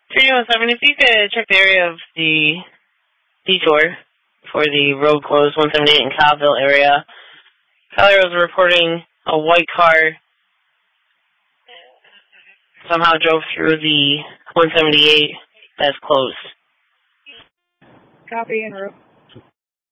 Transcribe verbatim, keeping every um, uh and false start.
three one seven, if you could check the area of the detour for the road closed one seventy-eight in Calville area. Caller was reporting a white car somehow drove through the one seventy-eight that's closed. Copy, en route.